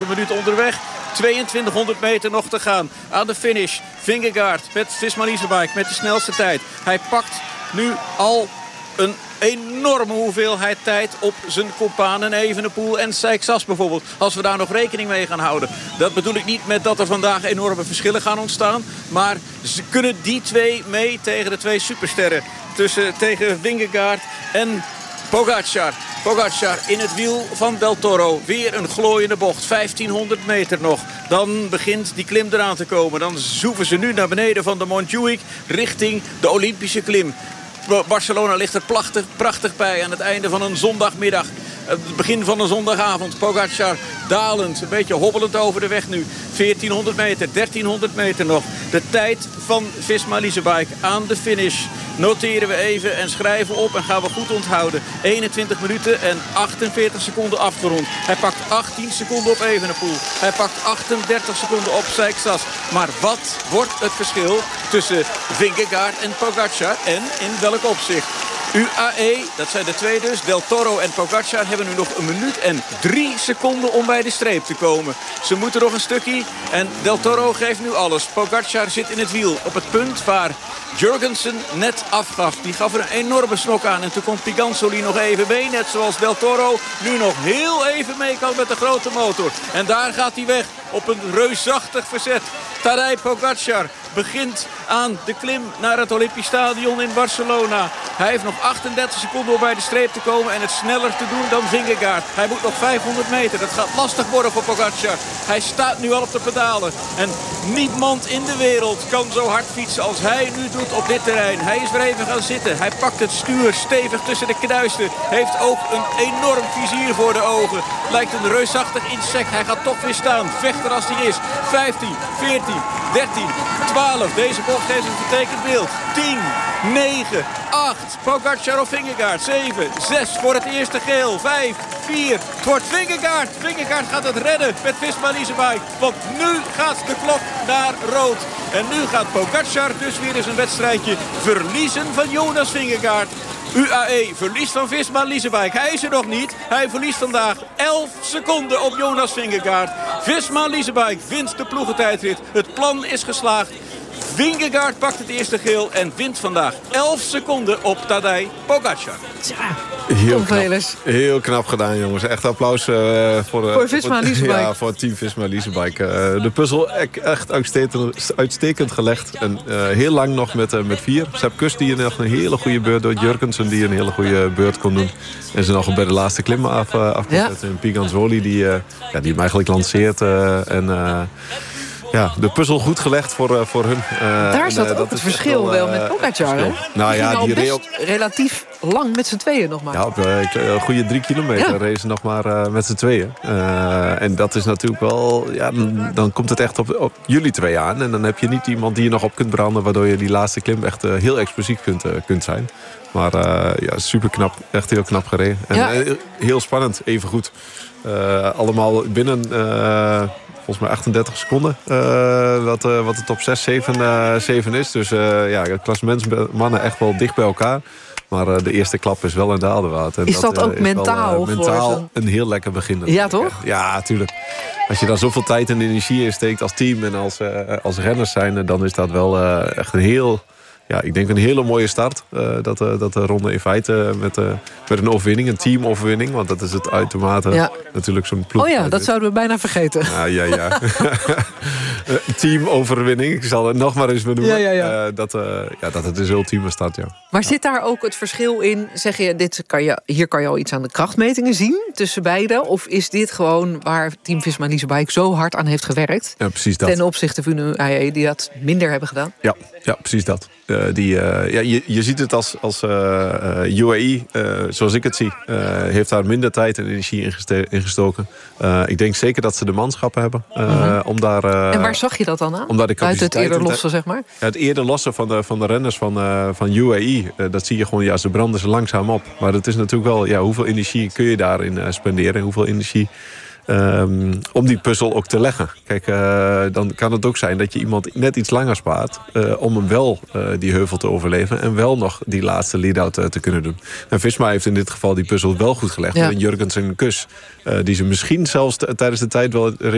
minuut onderweg. 2200 meter nog te gaan. Aan de finish. Vingegaard met Visma Leasebike met de snelste tijd. Hij pakt nu al een enorme hoeveelheid tijd op zijn companen Evenepoel en Seix bijvoorbeeld. Als we daar nog rekening mee gaan houden. Dat bedoel ik niet met dat er vandaag enorme verschillen gaan ontstaan. Maar ze kunnen die twee mee tegen de twee supersterren. Tegen Vingegaard en Pogačar. Pogačar in het wiel van Del Toro. Weer een glooiende bocht. 1500 meter nog. Dan begint die klim eraan te komen. Dan zoeven ze nu naar beneden van de Montjuïc richting de Olympische klim. Barcelona ligt er prachtig bij aan het einde van een zondagmiddag. Het begin van een zondagavond. Pogačar dalend, een beetje hobbelend over de weg nu. 1400 meter, 1300 meter nog. De tijd van Visma Leasebike aan de finish. Noteren we even en schrijven op en gaan we goed onthouden. 21 minuten en 48 seconden afgerond. Hij pakt 18 seconden op Evenepoel. Hij pakt 38 seconden op Seix. Maar wat wordt het verschil tussen Vingegaard en Pogačar en in welk opzicht? UAE, dat zijn de twee dus. Del Toro en Pogačar hebben nu nog 1 minuut en 3 seconden om bij de streep te komen. Ze moeten nog een stukje en Del Toro geeft nu alles. Pogačar zit in het wiel op het punt waar Jurgensen net afgaf. Die gaf er een enorme snok aan en toen komt Piganzoli nog even mee. Net zoals Del Toro nu nog heel even mee kan met de grote motor. En daar gaat hij weg op een reusachtig verzet. Tadej Pogačar begint aan de klim naar het Olympisch Stadion in Barcelona. Hij heeft nog 38 seconden om bij de streep te komen en het sneller te doen dan Vingegaard. Hij moet nog 500 meter. Dat gaat lastig worden voor Pogačar. Hij staat nu al op de pedalen. En niemand in de wereld kan zo hard fietsen als hij nu doet op dit terrein. Hij is weer even gaan zitten. Hij pakt het stuur stevig tussen de knuisten. Heeft ook een enorm vizier voor de ogen. Lijkt een reusachtig insect. Hij gaat toch weer staan. Vechter als hij is. 15, 14, 13, 12. Deze bocht geeft een vertekend beeld. 10, 9, 8. Pogačar of Vingegaard. 7, 6 voor het eerste geel. 5, 4. Het wordt Vingegaard. Vingegaard gaat het redden met Visma Leasebike. Want nu gaat de klok naar rood. En nu gaat Pogačar dus weer eens een wedstrijdje verliezen van Jonas Vingegaard. UAE verliest van Visma Leasebike. Hij is er nog niet. Hij verliest vandaag 11 seconden op Jonas Vingegaard. Visma Leasebike wint de ploegentijdrit. Het plan is geslaagd. Vingegaard pakt het eerste geel en wint vandaag 11 seconden op Tadej Pogačar. Tja, heel knap gedaan, jongens. Echt applaus voor Visma Leasebike. Ja, voor het team Visma Leasebike. De puzzel echt uitstekend gelegd. En heel lang nog met 4. Sepp Kuss die nog een hele goede beurt door. Jurgensen die een hele goede beurt kon doen. En ze nog bij de laatste klim afgezet. Ja. En Piganzoli die hem eigenlijk lanceert. Ja, de puzzel goed gelegd voor hun. Daar zat ook het verschil wel met Pogačar. Nou ja, die reed ook relatief lang met z'n tweeën nog maar. Ja, op een goede 3 kilometer racen nog maar met z'n tweeën. En dat is natuurlijk wel... Ja, dan komt het echt op jullie twee aan. En dan heb je niet iemand die je nog op kunt branden... waardoor je die laatste klim echt heel explosief kunt zijn. Maar super knap. Echt heel knap gereden. En heel spannend, even goed. Allemaal binnen... volgens mij 38 seconden. Wat de top 6, 7 is. Dus het klassementsmannen echt wel dicht bij elkaar. Maar de eerste klap is wel in de Adelwaard. En is dat ook mentaal? Mentaal een heel lekker begin. Ja, toch? Ja, tuurlijk. Als je daar zoveel tijd en energie in steekt als team en als renners zijn... dan is dat wel echt een heel... Ja, ik denk een hele mooie start. Dat de ronde in feite met een overwinning, een teamoverwinning. Want dat is het uitermate natuurlijk zo'n ploeg. Oh ja, dat zouden we bijna vergeten. Ja. Teamoverwinning, ik zal het nog maar eens benoemen. Ja. Dat het dus ultieme start, ja. Maar zit daar ook het verschil in? Zeg je, hier kan je al iets aan de krachtmetingen zien tussen beiden? Of is dit gewoon waar Team Visma Leasebike zo hard aan heeft gewerkt? Ja, precies dat. Ten opzichte van de UAE die dat minder hebben gedaan? Ja, precies dat. Je ziet het als UAE, zoals ik het zie, heeft daar minder tijd en energie in gestoken. Ik denk zeker dat ze de manschappen hebben om daar... en waar zag je dat dan aan? Buiten het eerder lossen, zeg maar? Ja, het eerder lossen van de renners van UAE, dat zie je gewoon, ze branden ze langzaam op. Maar het is natuurlijk wel, hoeveel energie kun je daarin spenderen en hoeveel energie... om die puzzel ook te leggen. Kijk, dan kan het ook zijn dat je iemand net iets langer spaart... om hem wel die heuvel te overleven... en wel nog die laatste lead-out te kunnen doen. En Visma heeft in dit geval die puzzel wel goed gelegd. Ja. Jurgensen en Kuss, die ze misschien zelfs tijdens de tijd wel...